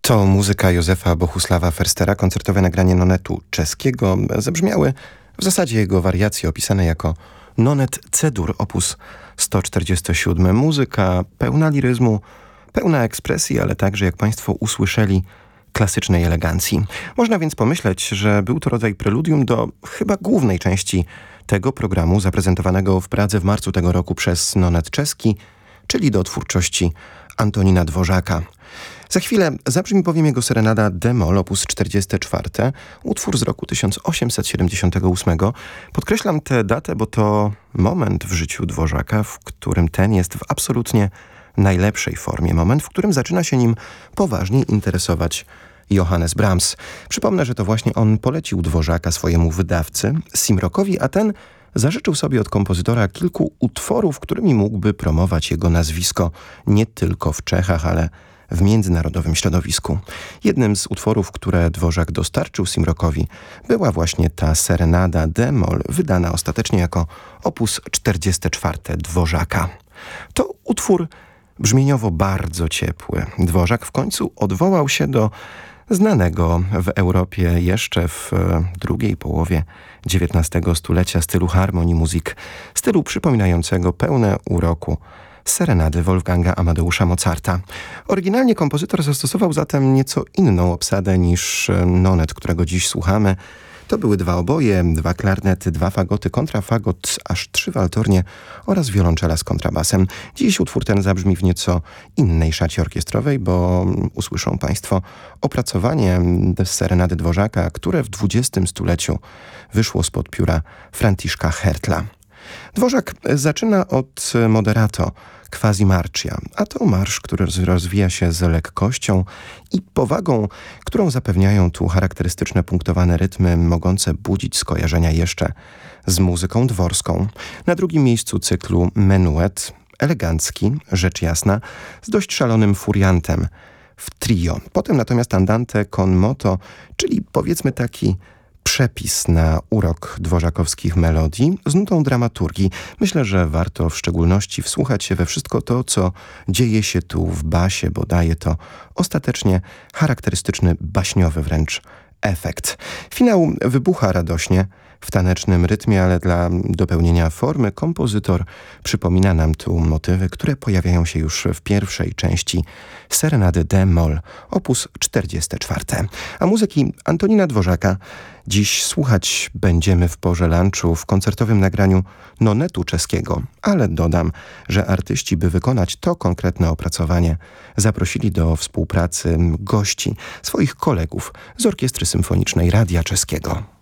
To muzyka Józefa Bohusława Förstera, koncertowe nagranie nonetu czeskiego. Zabrzmiały w zasadzie jego wariacje opisane jako nonet C-dur op. 147. Muzyka pełna liryzmu, pełna ekspresji, ale także, jak Państwo usłyszeli, klasycznej elegancji. Można więc pomyśleć, że był to rodzaj preludium do chyba głównej części tego programu zaprezentowanego w Pradze w marcu tego roku przez nonet czeski, czyli do twórczości Antonina Dvořáka. Za chwilę zabrzmi bowiem jego serenada d-moll op. 44, utwór z roku 1878. Podkreślam tę datę, bo to moment w życiu Dvořáka, w którym ten jest w absolutnie najlepszej formie. Moment, w którym zaczyna się nim poważnie interesować Johannes Brahms. Przypomnę, że to właśnie on polecił Dvořáka swojemu wydawcy, Simrokowi, a ten zażyczył sobie od kompozytora kilku utworów, którymi mógłby promować jego nazwisko nie tylko w Czechach, ale w międzynarodowym środowisku. Jednym z utworów, które Dvořák dostarczył Simrokowi, była właśnie ta serenada d-moll, wydana ostatecznie jako op. 44 Dvořáka. To utwór brzmieniowo bardzo ciepły. Dvořák w końcu odwołał się do znanego w Europie jeszcze w drugiej połowie XIX stulecia stylu harmonii muzyk, stylu przypominającego pełne uroku serenady Wolfganga Amadeusza Mozarta. Oryginalnie kompozytor zastosował zatem nieco inną obsadę niż nonet, którego dziś słuchamy. To były 2 oboje, 2 klarnety, 2 fagoty, kontrafagot, aż 3 waltornie oraz wiolonczela z kontrabasem. Dziś utwór ten zabrzmi w nieco innej szacie orkiestrowej, bo usłyszą Państwo opracowanie serenady Dvořáka, które w XX stuleciu wyszło spod pióra Franciszka Hertla. Dvořák zaczyna od moderato, quasi marcia, a to marsz, który rozwija się z lekkością i powagą, którą zapewniają tu charakterystyczne punktowane rytmy, mogące budzić skojarzenia jeszcze z muzyką dworską. Na drugim miejscu cyklu menuet, elegancki, rzecz jasna, z dość szalonym furiantem w trio. Potem natomiast andante con moto, czyli powiedzmy taki przepis na urok dworzakowskich melodii z nutą dramaturgii. Myślę, że warto w szczególności wsłuchać się we wszystko to, co dzieje się tu w basie, bo daje to ostatecznie charakterystyczny, baśniowy wręcz efekt. Finał wybucha radośnie w tanecznym rytmie, ale dla dopełnienia formy kompozytor przypomina nam tu motywy, które pojawiają się już w pierwszej części serenady d-moll op. 44. A muzyki Antonina Dvořáka dziś słuchać będziemy w porze lunchu w koncertowym nagraniu nonetu czeskiego, ale dodam, że artyści, by wykonać to konkretne opracowanie, zaprosili do współpracy gości, swoich kolegów z Orkiestry Symfonicznej Radia Czeskiego.